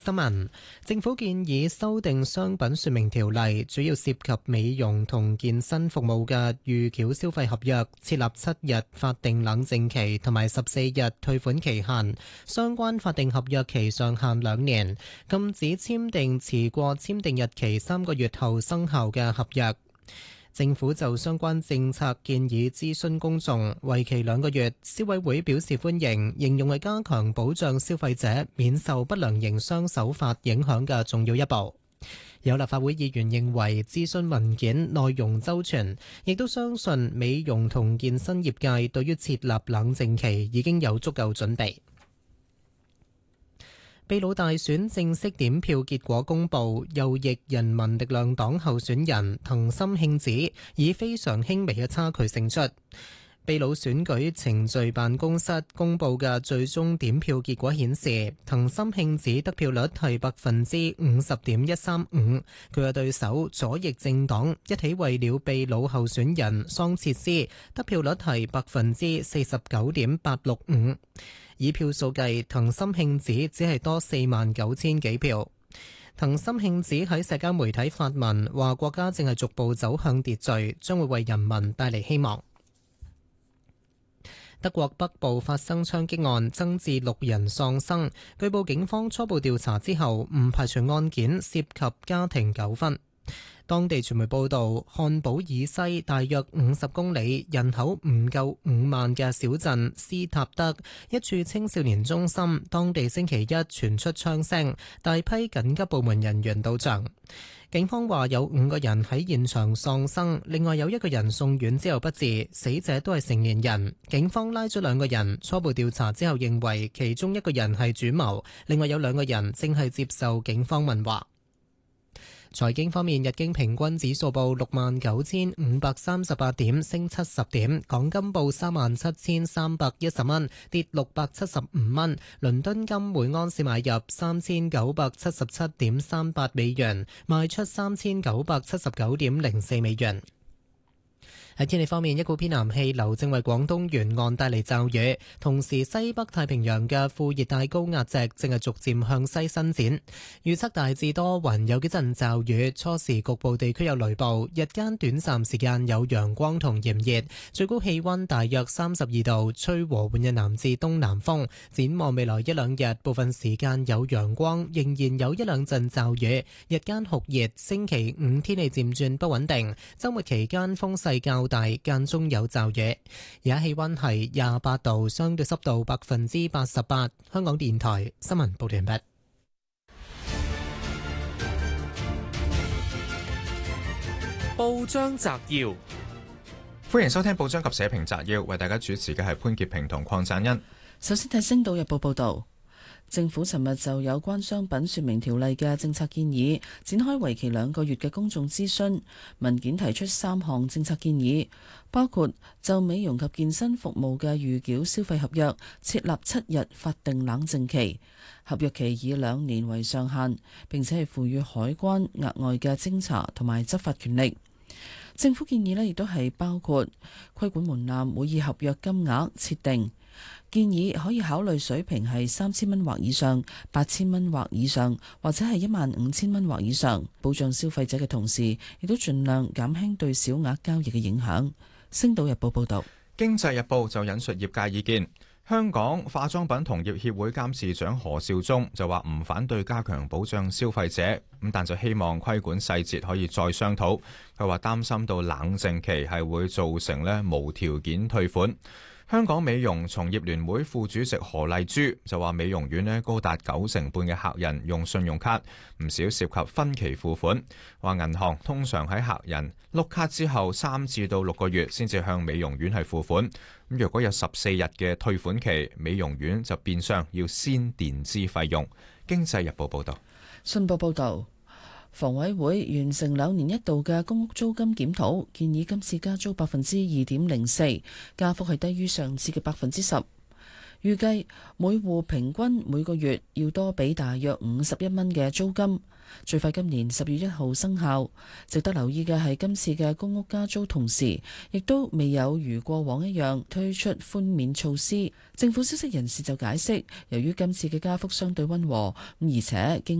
新聞，政府建議修訂商品說明條例，主要涉及美容同健身服務嘅預繳消費合約，設立7日法定冷靜期同埋14日退款期限，相關法定合約期上限2年，禁止簽訂遲過簽訂日期3個月後生效嘅合約。政府就相關政策建議諮詢公眾，為期2個月。消委會表示歡迎，形容係加強保障消費者免受不良營商手法影響嘅重要一步。有立法會議員認為諮詢文件內容周全，亦都相信美容同健身業界對於設立冷靜期已經有足夠準備。秘魯大選正式點票結果公佈，右翼人民力量黨候選人藤森慶子以非常輕微嘅差距勝出。秘魯選舉程序辦公室公佈嘅最終點票結果顯示，藤森慶子得票率係50.13%，佢嘅對手左翼政黨一起為了秘魯候選人桑切斯得票率係49.865%。以票數計，藤森慶子只係多49000幾票。藤森慶子喺社交媒體發文話，國家正係逐步走向秩序，將會為人民帶嚟希望。德國北部發生槍擊案，增至6人喪生。據報警方初步調查之後，唔排除案件涉及家庭糾紛。當地傳媒報道，漢堡以西大約50公里、人口唔夠5萬嘅小鎮斯塔德一處青少年中心，當地星期一傳出槍聲，大批緊急部門人員到場。警方話有5個人喺現場喪生，另外有1個人送院之後不治，死者都係成年人。警方拉咗2個人，初步調查之後認為其中1個人係主謀，另外有2個人正係接受警方問話。財經方面，日經平均指數報69,538點，升70點；港金報37,310蚊，跌675蚊；倫敦金每盎司買入3977.38美元，賣出3979.04美元。喺天氣方面，一股偏南氣流正為廣東沿岸帶嚟驟雨，同時西北太平洋嘅副熱帶高壓脊正係逐漸向西伸展。預測大致多雲，有幾陣驟雨，初時局部地區有雷暴，日間短暫時間有陽光同炎熱，最高氣溫大約32度，吹和緩嘅南至東南風。展望未來1-2日，部分時間有陽光，仍然有1-2陣驟雨，日間酷熱。星期5天氣漸轉不穩定，週末期間風勢較大，間中有驟雨。而家氣溫係28度，相對濕度88%。香港電台新聞報道完畢。 報章摘要，歡迎收聽報章及社評摘要，為大家主持嘅係潘潔平同鄺贊恩。 首先睇《星島日報》報道。政府尋日就有關商品說明條例嘅政策建議展開為期2個月嘅公眾諮詢，文件提出3項政策建議，包括就美容及健身服務嘅預繳消費合約設立7日法定冷靜期，合約期以2年為上限，並且係賦予海關額外嘅偵查同埋執法權力。政府建議呢亦都係包括規管門檻會以合約金額設定。建議可以考慮水平係3000蚊或以上、8000蚊或以上，或者係15000蚊或以上，保障消費者嘅同時，亦都盡量減輕對小額交易嘅影響。星島日報報道。 經濟日報就引述業界意見，香港化妝品同業協會監事長何兆忠就話唔反對加強保障消費者，咁但就希望規管細節可以再商討。佢話擔心到冷靜期係會造成無條件退款。香港美容從業聯會副主席何麗珠就話，美容院高達90%半嘅客人用信用卡，唔少涉及分期付款。話銀行通常喺客人碌卡之後3至到6個月先至向美容院係付款。咁若果有14日嘅退款期，美容院就變相要先墊資費用。經濟日報報道。 信報報道。房委會完成2年1度嘅公屋租金檢討，建議今次加租2.04%，加幅係低於上次嘅10%。 預計每戶平均每個月要多俾大約51蚊嘅租金，最快今年10月1號生效。值得留意嘅係今次嘅公屋加租同時，亦都未有如過往一樣推出寬免措施。政府消息人士就解釋，由於今次嘅加幅相對溫和，而且經